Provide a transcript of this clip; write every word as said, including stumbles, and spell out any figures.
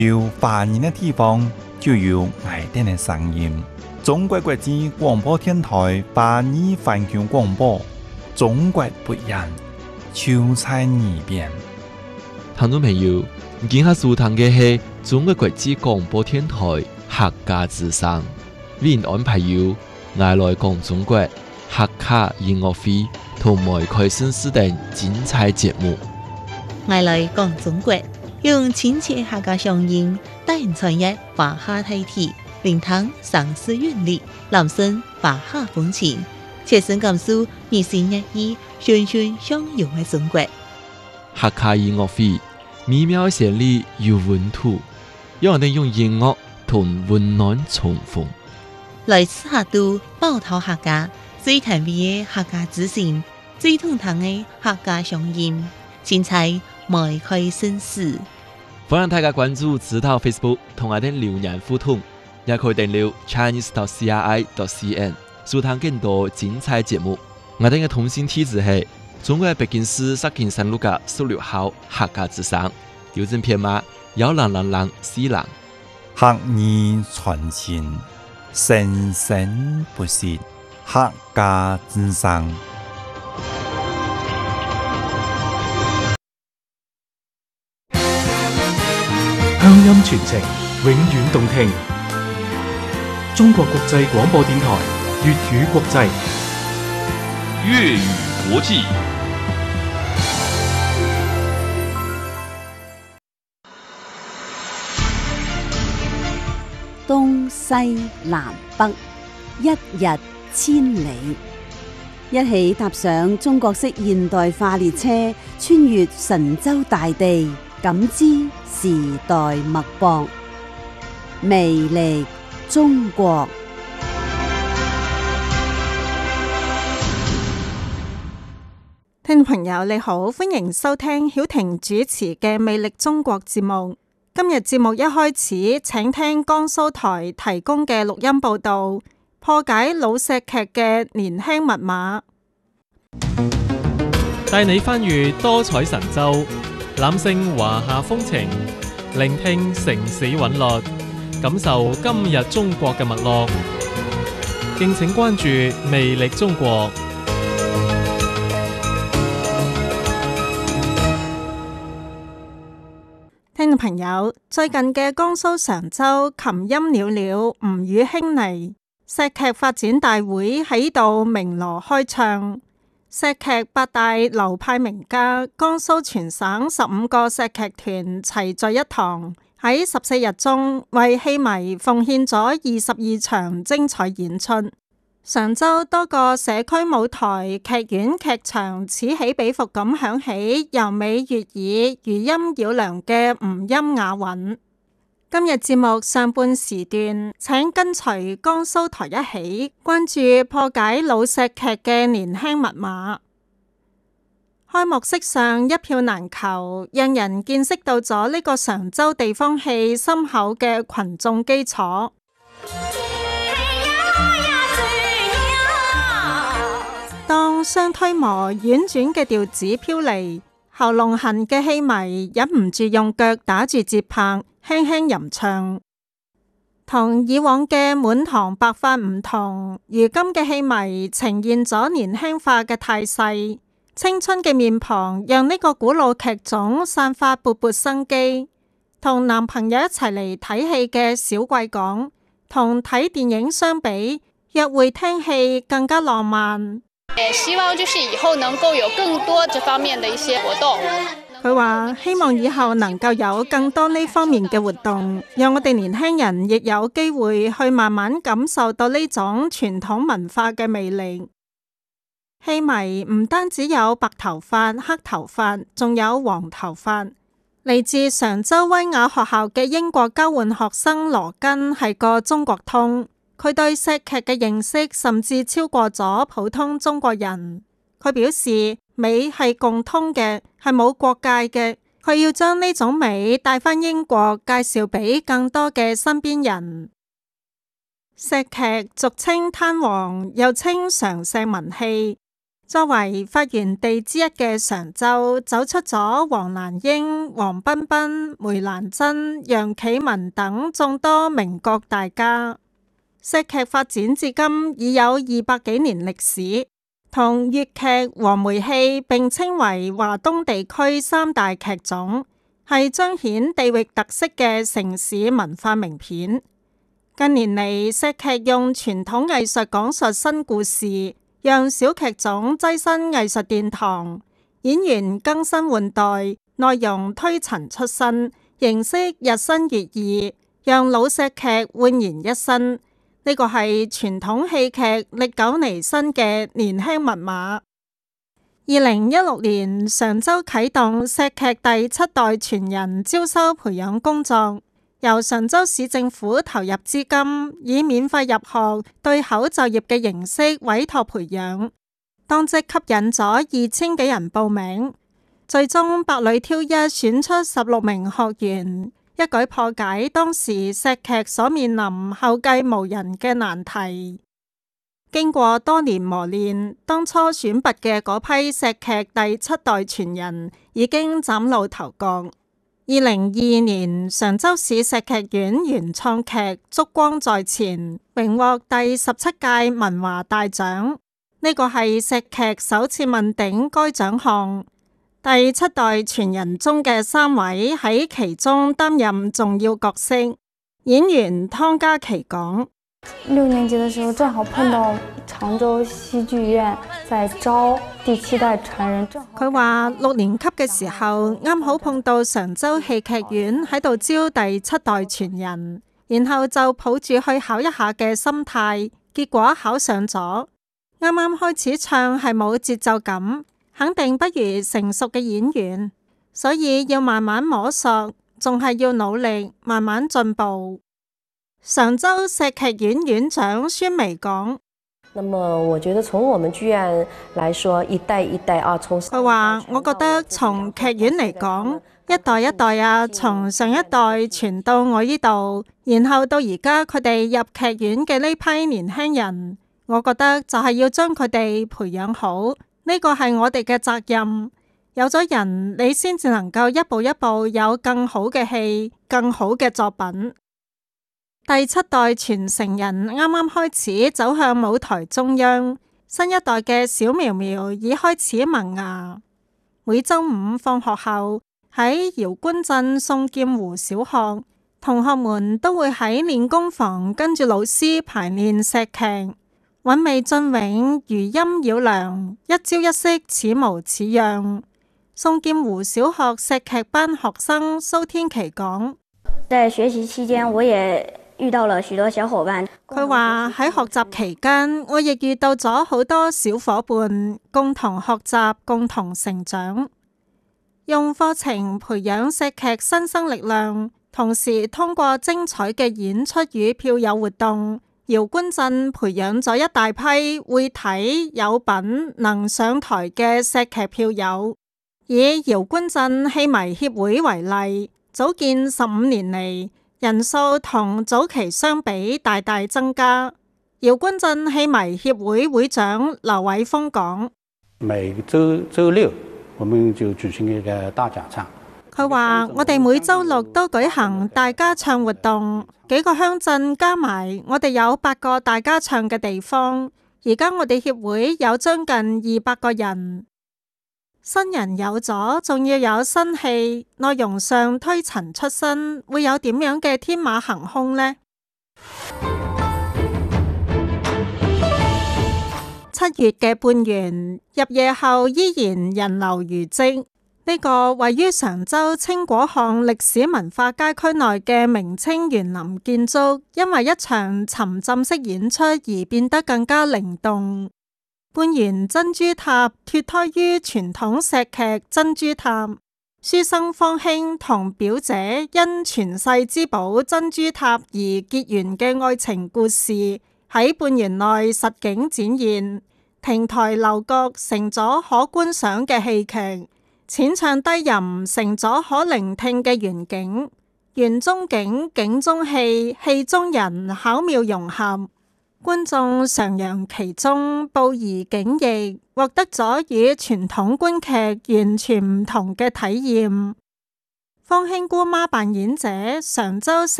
有華人嘅地方就有愛丁嘅聲音。中國國際廣播電台華語環球廣播，中國不一樣，就在耳邊。 聽眾朋友，今下收聽嘅係中國國際廣播電台客家之聲，為您安排有愛來講中國客家音樂會同埋開心視等精彩節目。 愛來講中國，用親切客家聲音帶人傳閱華夏大體，聆聽城市韻律，攬聲華夏風情，切身感受日新月異、循循相融嘅中國。 客家音樂會美妙旋律有溫度，讓我哋用音樂同溫暖重逢。 來自客都寶島客家最甜美嘅客家之聲，最動聽嘅客家聲音，精彩邁開新事。 歡迎大家關注指導 Facebook 同我哋留言互動，也可以訂閱 Chinese dot C R I dot C N 收聽更多精彩節目。我哋嘅通信地址係中國北京市石景山路嘅十六號客家之聲，郵政編碼幺零零零四零。 客語傳情，生生不息，客家之聲。 鄉音傳情，永遠動聽。中國國際廣播電台粵語國際， 粵語國際。 東西南北，一日千里。一起踏上中國式現代化列車，穿越神州大地，感知時代脈搏，魅力中國。 聽眾朋友你好，歡迎收聽曉婷主持嘅《魅力中國》節目。今日節目一開始，請聽江蘇台提供嘅錄音報道，破解老石劇嘅年輕密碼， 帶你翻閱多彩神州，攬勝華夏風情，聆聽城市韻律，感受今日中國嘅脈絡。敬請關注《魅力中國》。 聽眾朋友，最近嘅江蘇常州琴音裊裊吳語輕渧石劇發展大會喺度鳴鑼開唱，石劇八大流派名家，江蘇全省十五個石劇團齊聚一堂，喺十四日中為戲迷奉獻咗二十二場精彩演出。常州多個社區舞台、劇院、劇場此起彼伏咁響起柔美悅耳、餘音繞梁嘅吳音雅韻。今日節目上半時段，請跟隨江蘇台一起關注破解老石劇嘅年輕密碼。開幕式上一票難求，讓人見識到咗呢個常州地方戲深厚嘅群眾基礎。當雙推磨婉轉嘅調子飄嚟，喉嚨痕嘅戲迷忍唔住用腳打住節拍，輕輕吟唱。同以往嘅滿堂白髮唔同，如今嘅戲迷呈現咗年輕化嘅態勢，青春嘅面龐讓呢個古老劇種散發勃勃生機。同男朋友一齊嚟睇戲嘅小貴講，同睇電影相比，約會聽戲更加浪漫。 也希望就是以後能夠有更多這方面的一些活動。 佢話希望以後能夠有更多呢方面嘅活動，讓我哋年輕人亦有機會去慢慢感受到呢種傳統文化嘅魅力。戲迷唔單止有白頭髮、黑頭髮，仲有黃頭髮。嚟自常州威雅學校嘅英國交換學生羅根係個中國通。佢對石劇嘅認識甚至超過咗普通中國人。佢表示美係共通嘅，係冇國界嘅。佢要將呢種美帶返英國，介紹俾更多嘅身邊人。石劇俗稱灘黃，又稱常石文戲。 作為發源地之一嘅常州，走出咗黃蘭英、黃彬彬、梅蘭珍、楊啟文等眾多名角大家。絧劇發展至今已有二百幾年歷史，同粵劇、黃梅戲並稱為華東地區三大劇種，係彰顯地域特色嘅城市文化名片。近年嚟，絧劇用傳統藝術講述新故事，讓小劇種躋身藝術殿堂，演員更新換代，內容推陳出新，形式日新月異，讓老絧劇煥然一新。呢個係傳統戲劇歷久彌新嘅年輕密碼。二零一六年，常州啟動絧劇第七代傳人招收培養工作，由常州市政府投入資金，以免費入學、對口就業嘅形式委託培養，當即吸引咗二千幾人報名，最終百裏挑一選出十六名學員，一舉破解當時絧劇所面臨後繼無人嘅難題。經過多年磨練，當初選拔嘅嗰批絧劇第七代傳人已經嶄露頭角。二零二二年，常州市絧劇院原創劇《燭光在前》榮獲第十七屆文華大獎，呢個係絧劇首次問鼎該獎項。第七代傳人中嘅三位喺其中擔任重要角色。演員湯嘉琪講： 六年級嘅時候正好碰到常州戲劇院在招第七代傳人。 佢話六年級嘅時候啱好碰到常州戲劇院喺度招第七代傳人，然後就抱住去考一下嘅心態，結果考上咗。啱啱開始唱係冇節奏感，肯定不如成熟嘅演員，所以要慢慢摸索，仲係要努力慢慢進步。常州絧劇院院長孫眉講： 那麼我覺得從我們劇院來說，一代一代啊，從佢話我覺得從劇院嚟講，一代一代啊，從上一代傳到我呢度，然後到而家佢哋入劇院嘅呢批年輕人，我覺得就係要將佢哋培養好，呢個係我哋嘅責任。有咗人，你先至能夠一步一步有更好嘅戲，更好嘅作品。第七代傳承人啱啱開始走向舞台中央，新一代嘅小苗苗已開始萌芽。每周五放學後喺姚官鎮宋劍湖小學，同學們都會喺練功房跟住老師排練絧劇，韻味雋永，餘音繞梁，一朝一夕似模似樣。宋劍湖小學絧劇班學生蘇天琪講： 在學習期間，我也遇到了許多小伙伴。 佢話喺學習期間，我亦遇到咗好多小伙伴，共同學習，共同成長。用課程培養絧劇新生力量，同時通過精彩嘅演出與票友活動，姚官鎮培養咗一大批會睇、有品、能上台嘅絧劇票友。以姚官鎮戲迷協會為例，組建十五年嚟，人數同早期相比大大增加。姚官鎮戲迷協會會長劉偉峰講： 每個週週六，我們就舉行一個大家唱。 佢話：我哋每週六都舉行大家唱活動，幾個鄉鎮加埋，我哋有八個大家唱嘅地方。而家我哋協會有將近二百個人。新人有咗，仲要有新戲，內容上推陳出新，會有點樣嘅天馬行空呢？七月嘅半圓，入夜後依然人流如織。呢個位於常州青果巷歷史文化街區內嘅明清園林建築，因為一場沉浸式演出而變得更加靈動。半圓珍珠塔脫胎於傳統絧劇珍珠塔，書生方興同表姐因傳世之寶珍珠塔而結緣嘅愛情故事喺半圓內實景展現，亭台樓閣成咗可觀賞嘅戲劇，淺唱低吟成咗可聆聽嘅園景，園中景，景中戲，戲中人巧妙融合。 觀眾徜徉其中，報而竟易，獲得咗與傳統觀劇完全唔同嘅體驗。方興姑媽扮演者常州